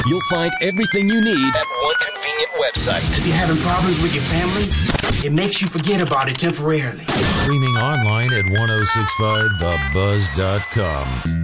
You'll find everything you need at one convenient website. If you're having problems with your family, it makes you forget about it temporarily. Streaming online at 1065thebuzz.com.